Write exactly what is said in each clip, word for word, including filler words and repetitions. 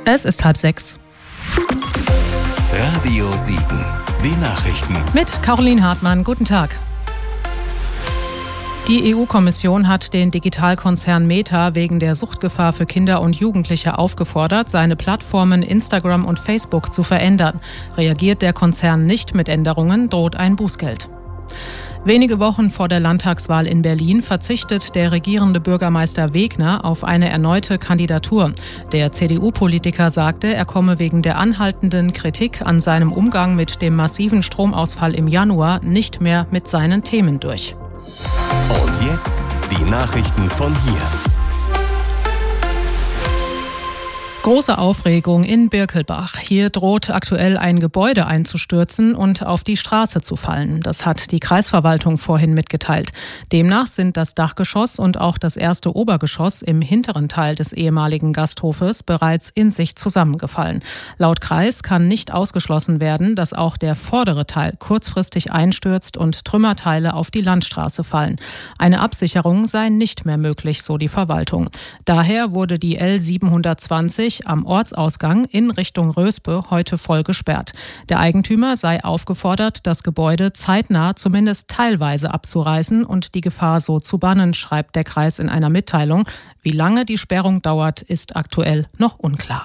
Es ist halb sechs. Radio Siegen, die Nachrichten. Mit Caroline Hartmann, guten Tag. Die E U-Kommission hat den Digitalkonzern Meta wegen der Suchtgefahr für Kinder und Jugendliche aufgefordert, seine Plattformen Instagram und Facebook zu verändern. Reagiert der Konzern nicht mit Änderungen, droht ein Bußgeld. Wenige Wochen vor der Landtagswahl in Berlin verzichtet der regierende Bürgermeister Wegner auf eine erneute Kandidatur. Der C D U-Politiker sagte, er komme wegen der anhaltenden Kritik an seinem Umgang mit dem massiven Stromausfall im Januar nicht mehr mit seinen Themen durch. Und jetzt die Nachrichten von hier. Große Aufregung in Birkelbach. Hier droht aktuell ein Gebäude einzustürzen und auf die Straße zu fallen. Das hat die Kreisverwaltung vorhin mitgeteilt. Demnach sind das Dachgeschoss und auch das erste Obergeschoss im hinteren Teil des ehemaligen Gasthofes bereits in sich zusammengefallen. Laut Kreis kann nicht ausgeschlossen werden, dass auch der vordere Teil kurzfristig einstürzt und Trümmerteile auf die Landstraße fallen. Eine Absicherung sei nicht mehr möglich, so die Verwaltung. Daher wurde die L siebenhundertzwanzig am Ortsausgang in Richtung Röspe heute voll gesperrt. Der Eigentümer sei aufgefordert, das Gebäude zeitnah zumindest teilweise abzureißen und die Gefahr so zu bannen, schreibt der Kreis in einer Mitteilung. Wie lange die Sperrung dauert, ist aktuell noch unklar.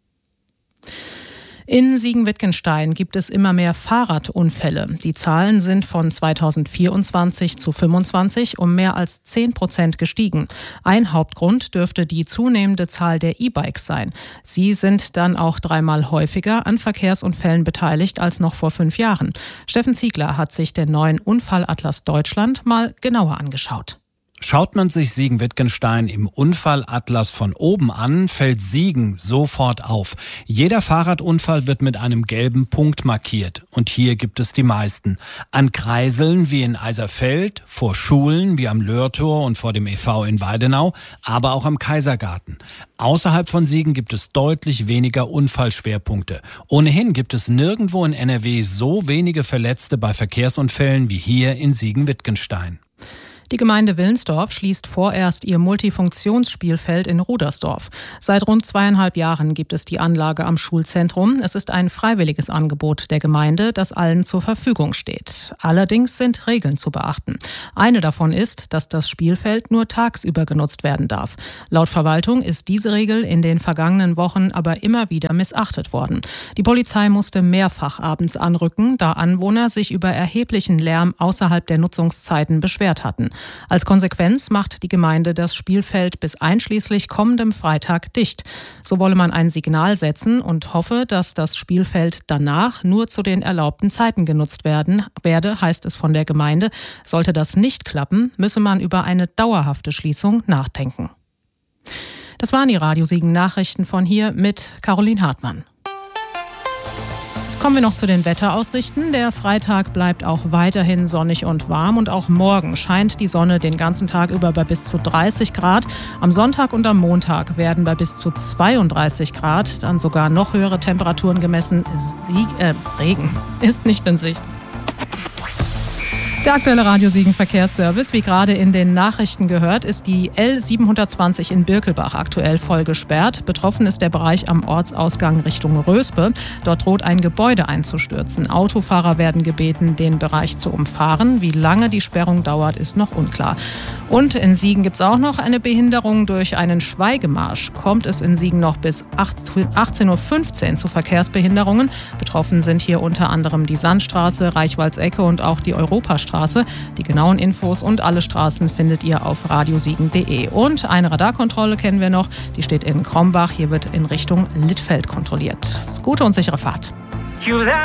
In Siegen-Wittgenstein gibt es immer mehr Fahrradunfälle. Die Zahlen sind von zweitausendvierundzwanzig zu fünfundzwanzig um mehr als zehn Prozent gestiegen. Ein Hauptgrund dürfte die zunehmende Zahl der E-Bikes sein. Sie sind dann auch dreimal häufiger an Verkehrsunfällen beteiligt als noch vor fünf Jahren. Steffen Ziegler hat sich den neuen Unfallatlas Deutschland mal genauer angeschaut. Schaut man sich Siegen-Wittgenstein im Unfallatlas von oben an, fällt Siegen sofort auf. Jeder Fahrradunfall wird mit einem gelben Punkt markiert. Und hier gibt es die meisten. An Kreiseln wie in Eiserfeld, vor Schulen wie am Löhrtor und vor dem E V in Weidenau, aber auch am Kaisergarten. Außerhalb von Siegen gibt es deutlich weniger Unfallschwerpunkte. Ohnehin gibt es nirgendwo in N R W so wenige Verletzte bei Verkehrsunfällen wie hier in Siegen-Wittgenstein. Die Gemeinde Willensdorf schließt vorerst ihr Multifunktionsspielfeld in Rudersdorf. Seit rund zweieinhalb Jahren gibt es die Anlage am Schulzentrum. Es ist ein freiwilliges Angebot der Gemeinde, das allen zur Verfügung steht. Allerdings sind Regeln zu beachten. Eine davon ist, dass das Spielfeld nur tagsüber genutzt werden darf. Laut Verwaltung ist diese Regel in den vergangenen Wochen aber immer wieder missachtet worden. Die Polizei musste mehrfach abends anrücken, da Anwohner sich über erheblichen Lärm außerhalb der Nutzungszeiten beschwert hatten. Als Konsequenz macht die Gemeinde das Spielfeld bis einschließlich kommendem Freitag dicht. So wolle man ein Signal setzen und hoffe, dass das Spielfeld danach nur zu den erlaubten Zeiten genutzt werden werde, heißt es von der Gemeinde. Sollte das nicht klappen, müsse man über eine dauerhafte Schließung nachdenken. Das waren die Radio Siegen Nachrichten von hier mit Caroline Hartmann. Kommen wir noch zu den Wetteraussichten. Der Freitag bleibt auch weiterhin sonnig und warm und auch morgen scheint die Sonne den ganzen Tag über bei bis zu dreißig Grad. Am Sonntag und am Montag werden bei bis zu zweiunddreißig Grad dann sogar noch höhere Temperaturen gemessen. Sie- äh, Regen ist nicht in Sicht. Der aktuelle Radio Siegen Verkehrsservice, wie gerade in den Nachrichten gehört, ist die L siebenhundertzwanzig in Birkelbach aktuell voll gesperrt. Betroffen ist der Bereich am Ortsausgang Richtung Röspe. Dort droht ein Gebäude einzustürzen. Autofahrer werden gebeten, den Bereich zu umfahren. Wie lange die Sperrung dauert, ist noch unklar. Und in Siegen gibt es auch noch eine Behinderung durch einen Schweigemarsch. Kommt es in Siegen noch bis achtzehn Uhr fünfzehn zu Verkehrsbehinderungen. Betroffen sind hier unter anderem die Sandstraße, Reichwaldsecke und auch die Europastraße. Die genauen Infos und alle Straßen findet ihr auf radiosiegen punkt de. Und eine Radarkontrolle kennen wir noch, die steht in Krombach. Hier wird in Richtung Littfeld kontrolliert. Gute und sichere Fahrt.